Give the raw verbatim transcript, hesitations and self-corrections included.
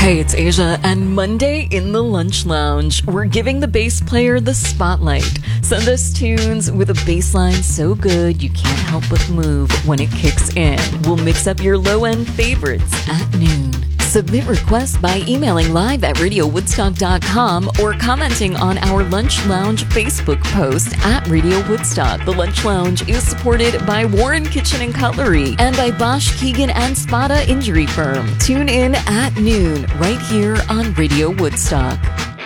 Hey, it's Asia, and Monday in the Lunch Lounge, we're giving the bass player the spotlight. Send us tunes with a bass line so good you can't help but move when it kicks in. We'll mix up your low-end favorites at noon. Submit requests by emailing live at radio woodstock dot com or commenting on our Lunch Lounge Facebook post at Radio Woodstock. The Lunch Lounge is supported by Warren Kitchen and Cutlery and by Bosch, Keegan and Spada Injury Firm. Tune in at noon right here on Radio Woodstock.